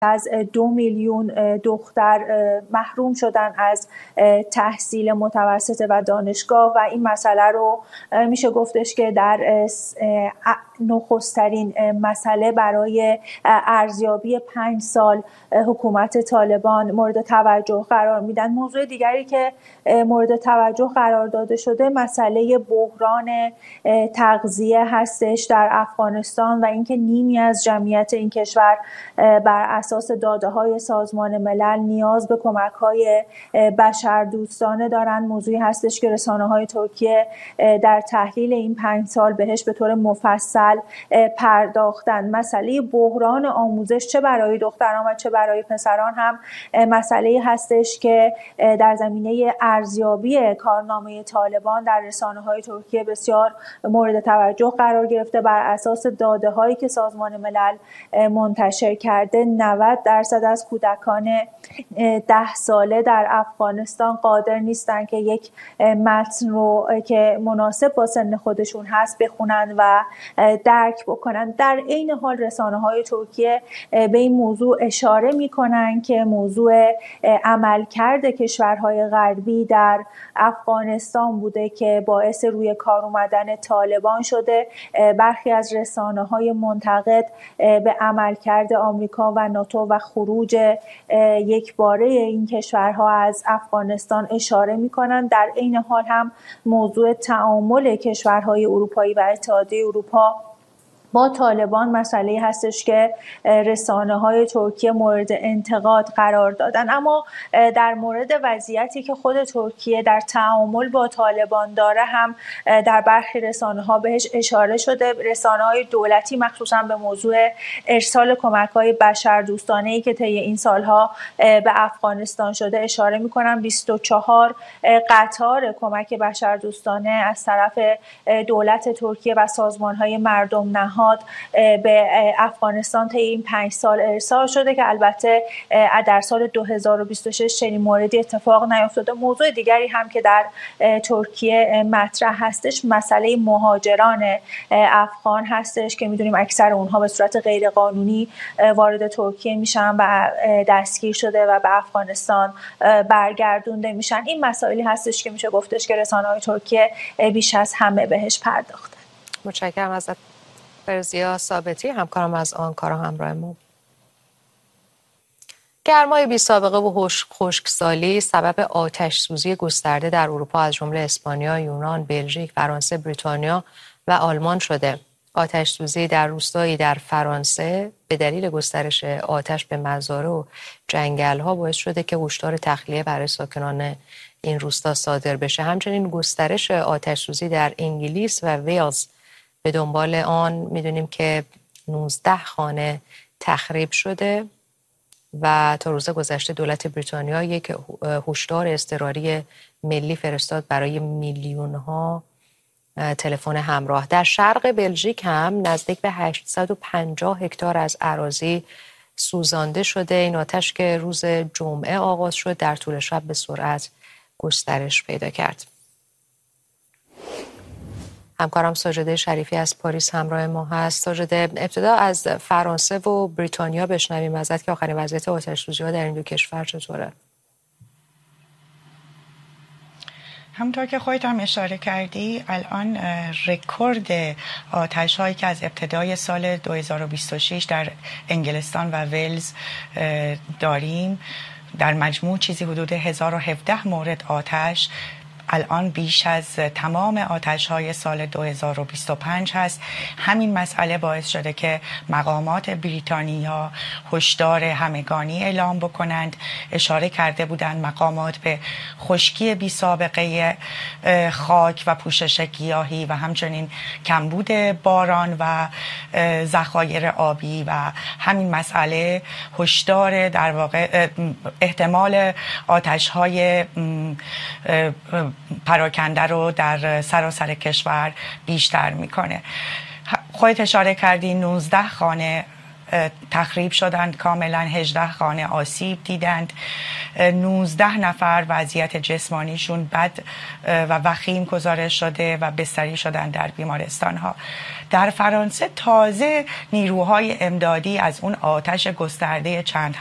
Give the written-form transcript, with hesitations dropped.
از 2 میلیون دختر محروم شدن از تحصیل متوسطه و دانشگاه و این مسئله رو میشه گفتش که در نخسترین مسئله برای ارزیابی 5 سال حکومت طالبان مورد توجه قرار میدن. موضوع دیگری که مورد توجه قرار داده شده مسئله بحران تغذیه هستش در افغانستان و اینکه نیمی از جمعیت این کشور بر اساس داده‌های سازمان ملل نیاز به کمک‌های بشردوستانه دارند. موضوعی هستش که رسانه‌های ترکیه در تحلیل این 5 سال بهش به طور مفصل پرداختند. مسئله بحران آموزش چه برای دختران و چه برای پسران هم مسئله‌ای هستش که در زمینه ارزیابی کارنامه طالبان در رسانه‌های ترکیه بسیار مورد توجه قرار گرفته. بر اساس داده‌هایی که سازمان ملل منتشر کرده 90% از کودکان 10 ساله در افغانستان قادر نیستن که یک متن رو که مناسب با سن خودشون هست بخونن و درک بکنن. در عین حال رسانه‌های ترکیه به این موضوع اشاره می‌کنن که موضوع عملکرد کشورهای غربی در افغانستان بوده که باعث روی کار اومدن طالبان شده. برخی از رسانه‌های منتقد به عملکرد آمریکا و ناتو و خروج یکباره این کشورها از افغانستان اشاره می‌کنند. در عین حال هم موضوع تعامل کشورهای اروپایی و اتحادیه اروپا با طالبان مسئله‌ای هستش که رسانه‌های ترکیه مورد انتقاد قرار دادن. اما در مورد وضعیتی که خود ترکیه در تعامل با طالبان داره هم در برخی رسانه‌ها بهش اشاره شده. رسانه‌های دولتی مخصوصا به موضوع ارسال کمک‌های بشردوستانه‌ای که طی این سالها به افغانستان شده اشاره می‌کنن. 24 قطار کمک بشردوستانه از طرف دولت ترکیه و سازمان‌های مردم نهاد به افغانستان طی این 5 سال ارسال شده که البته در سال 2026 چنین موردی اتفاق نیفتاده. موضوع دیگری هم که در ترکیه مطرح هستش مسئله مهاجران افغان هستش که میدونیم اکثر اونها به صورت غیرقانونی وارد ترکیه میشن و دستگیر شده و به افغانستان برگردونده میشن. این مسائلی هستش که میشه گفتش که رسانه‌های ترکیه بیش از همه بهش پرداختن. متشکرم ازت فرزیا ثابتی، همکارم از آنکارا همراه ما. گرمای بی سابقه و خشکسالی سبب آتش سوزی گسترده در اروپا از جمله اسپانیا، یونان، بلژیک، فرانسه، بریتانیا و آلمان شده. آتش سوزی در روستایی در فرانسه به دلیل گسترش آتش به مزارع و جنگل‌ها باعث شده که هشدار تخلیه برای ساکنان این روستا صادر بشه. همچنین گسترش آتش سوزی در انگلیس و ویلز به دنبال آن میدونیم که 19 خانه تخریب شده و تا روز گذشته دولت بریتانیا یک هشدار اضطراری ملی فرستاد برای میلیون‌ها تلفن همراه. در شرق بلژیک هم نزدیک به 850 هکتار از اراضی سوزانده شده. این آتش که روز جمعه آغاز شد در طول شب به سرعت گسترش پیدا کرد. همکارم ساجده شریفی از پاریس همراه ما هست. ساجده، ابتدا از فرانسه و بریتانیا بشنویم ازت که آخرین وضعیت آتش‌سوزی‌ها در این دو کشور چطوره؟ همونطور که خودت هم اشاره کردی الان رکورد آتش هایی که از ابتدای سال 2026 در انگلستان و ولز داریم، در مجموع چیزی حدود 1017 مورد آتش الان بیش از تمام آتش‌های سال 2025 هست. همین مسئله باعث شده که مقامات بریتانیا هشدار همگانی اعلام بکنند. اشاره کرده بودند مقامات به خشکی بی سابقه خاک و پوشش گیاهی و همچنین کمبود باران و ذخایر آبی و همین مسئله هشدار در واقع احتمال آتش‌های پراکنده رو در سراسر کشور بیشتر میکنه. خودت اشاره کردی 19 خانه تخریب شدند کاملا، 18 خانه آسیب دیدند، 19 نفر وضعیت جسمانیشون بد و وخیم گزارش شده و بستری شدند در بیمارستان ها. در فرانسه تازه نیروهای امدادی از اون آتش گسترده چند